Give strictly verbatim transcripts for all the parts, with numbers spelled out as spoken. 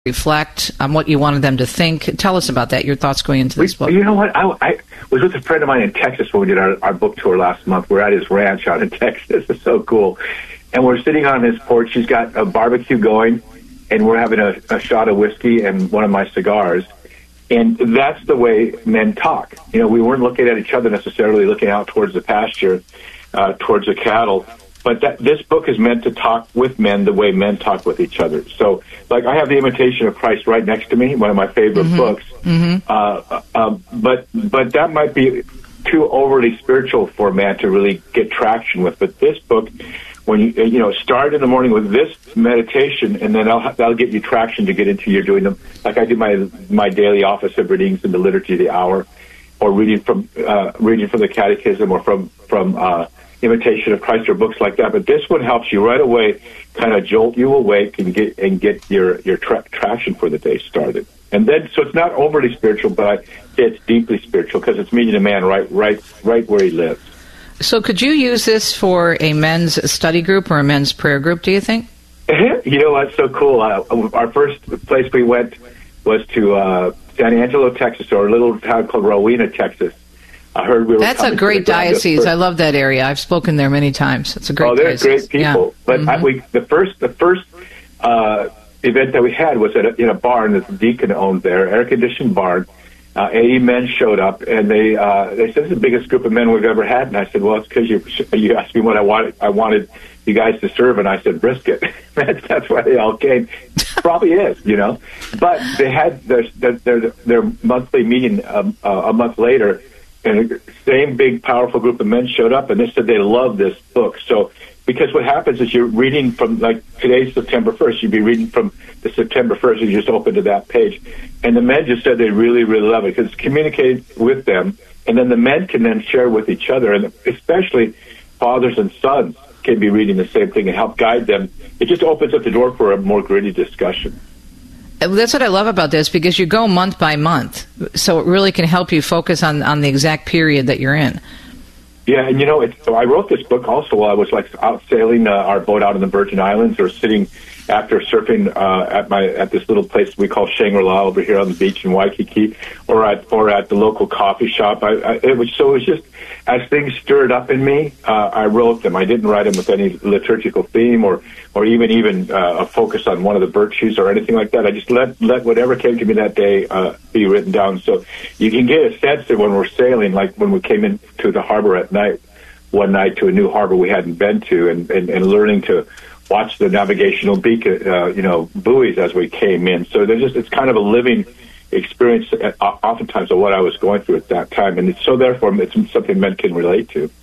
reflect on what you wanted them to think. Tell us about that, your thoughts going into this we, book. You know what? I, I was with a friend of mine in Texas when we did our, our book tour last month. We're at his ranch out in Texas. It's so cool. And we're sitting on his porch. He's got a barbecue going, and we're having a, a shot of whiskey and one of my cigars. And that's the way men talk. You know, we weren't looking at each other necessarily, looking out towards the pasture, uh, towards the cattle. But that, this book is meant to talk with men the way men talk with each other. So, like, I have The Imitation of Christ right next to me, one of my favorite mm-hmm. books. Mm-hmm. Uh, uh, but but that might be too overly spiritual for a man to really get traction with. But this book, when you you know start in the morning with this meditation, and then that'll, that'll get you traction to get into your doing them. Like I do my my daily office of readings in the Liturgy of the Hour, or reading from uh, reading from the Catechism, or from from. Uh, Imitation of Christ, or books like that. But this one helps you right away, kind of jolt you awake and get and get your your tra- traction for the day started. And then, so it's not overly spiritual, but I say it's deeply spiritual because it's meeting a man right right right where he lives. So, could you use this for a men's study group or a men's prayer group? Do you think? You know what's so cool? Uh, our first place we went was to uh, San Angelo, Texas, or a little town called Rowena, Texas. I heard we were That's a great diocese. I love that area. I've spoken there many times. It's a great. Oh, they're diocese. great people. Yeah. But mm-hmm. I, we the first the first uh, event that we had was at a, in a barn that the deacon owned there, air conditioned barn. Uh, eighty men showed up, and they uh, they said it's the biggest group of men we've ever had. And I said, well, it's because you you asked me what I wanted. I wanted you guys to serve, and I said brisket. that's that's why they all came. Probably is, you know. But they had their their their, their monthly meeting um, uh, a month later. And the same big, powerful group of men showed up, and they said they love this book. So, because what happens is you're reading from, like, today's September first, you'd be reading from the September first, and you just open to that page. And the men just said they really, really love it, because it's communicated with them, and then the men can then share with each other, and especially fathers and sons can be reading the same thing and help guide them. It just opens up the door for a more gritty discussion. That's what I love about this, because you go month by month, so it really can help you focus on, on the exact period that you're in. Yeah, and you know, it, so I wrote this book also while I was like out sailing uh, our boat out in the Virgin Islands, or sitting after surfing uh, at my at this little place we call Shangri-La over here on the beach in Waikiki, or at or at the local coffee shop. I, I, it was so it was just as things stirred up in me, uh, I wrote them. I didn't write them with any liturgical theme or or even even uh, a focus on one of the virtues or anything like that. I just let let whatever came to me that day uh, be written down. So you can get a sense that when we're sailing, like when we came into the harbor at night, one night to a new harbor we hadn't been to, and, and, and learning to watch the navigational beacon, uh, you know, buoys as we came in. So there's just, it's kind of a living experience, uh, oftentimes, of what I was going through at that time. And it's, so therefore, it's something men can relate to.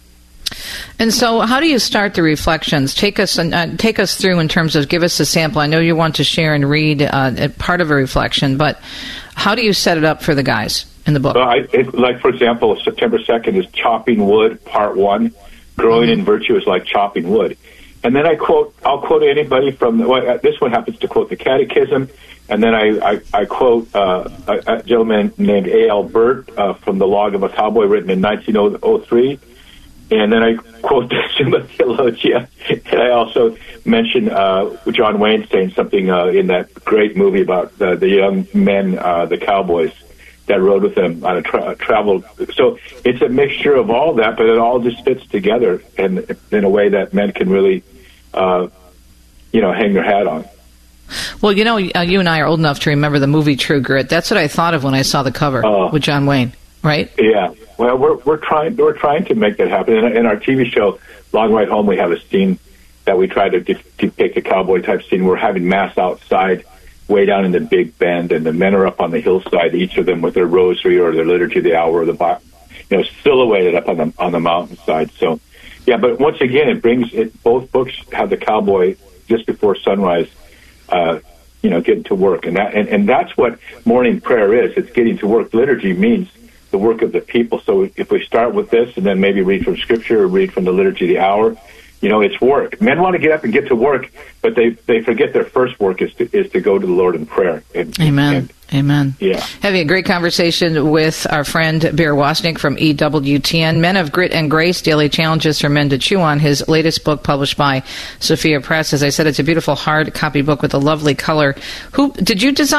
And so how do you start the reflections? Take us uh, take us through in terms of, give us a sample. I know you want to share and read uh, part of a reflection, but how do you set it up for the guys in the book? Well, I, it, like, for example, September second is Chopping Wood, Part one. Growing mm-hmm. in virtue is like chopping wood. And then I quote, I'll quote anybody from, well, this one happens to quote the Catechism, and then I, I, I quote uh, a, a gentleman named A L Burt uh, from the Log of a Cowboy, written in nineteen oh three. And then I quote the Summa Theologia, and I also mention uh, John Wayne saying something uh, in that great movie about the, the young men, uh, the cowboys, that rode with him on a tra- travel. So it's a mixture of all that, but it all just fits together in, in a way that men can really, uh, you know, hang their hat on. Well, you know, uh, you and I are old enough to remember the movie True Grit. That's what I thought of when I saw the cover uh, with John Wayne, right? Yeah. Well, we're we're trying we're trying to make that happen. In, in our T V show, Long Ride Home, we have a scene that we try to de- depict a cowboy type scene. We're having mass outside, way down in the Big Bend, and the men are up on the hillside, each of them with their rosary or their liturgy of the hour, or the, you know, silhouetted up on the on the mountainside. So, yeah. But once again, it brings it. Both books have the cowboy just before sunrise, uh, you know, getting to work, and that and, and that's what morning prayer is. It's getting to work. Liturgy means the work of the people. So if we start with this, and then maybe read from Scripture or read from the liturgy of the hour, You know, it's work. Men want to get up and get to work, but they, they forget their first work is to is to go to the Lord in prayer. And, Amen. And, Amen. Yeah. Having a great conversation with our friend Bear Wozniak from E W T N, Men of Grit and Grace, Daily Challenges for Men to Chew On, his latest book published by Sophia Press. As I said, it's a beautiful hard copy book with a lovely color. Who did you design?